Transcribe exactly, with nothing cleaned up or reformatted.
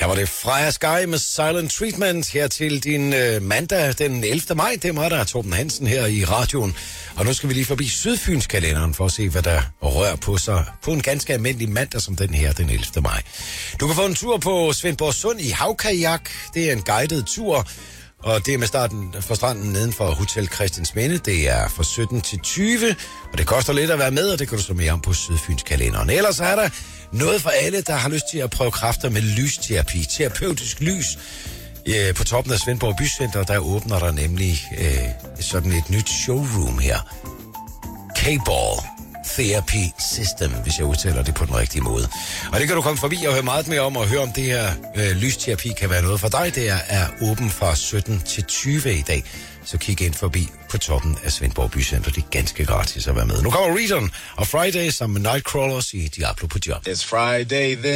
var det Freja Sky med Silent Treatment her til din øh, mandag den ellevte maj. Det er mig, der er Torben Hansen her i radioen. Og nu skal vi lige forbi Sydfynskalenderen for at se, hvad der rører på sig på en ganske almindelig mandag som den her den ellevte maj. Du kan få en tur på Svendborg Sund i havkajak. Det er en guided tur. Og det er med starten fra stranden neden for Hotel Christiansminde. Det er fra sytten til tyve, og det koster lidt at være med, og det kan du så mere om på Sydfynskalenderen. Ellers er der noget for alle, der har lyst til at prøve kræfter med lysterapi. Terapeutisk lys. Ja, på toppen af Svendborg Bycenter, der åbner der nemlig øh, sådan et nyt showroom her. K-Ball Therapy System, hvis jeg udtaler det på den rigtige måde. Og det kan du komme forbi og høre meget mere om, og høre om det her øh, lysterapi kan være noget for dig. Det er, er åben fra sytten til tyve i dag. Så kig ind forbi på toppen af Svendborg Bycenter. Det er ganske gratis at være med. Nu kommer Reason og Friday sammen med Nightcrawlers i Diablo på job. It's Friday then.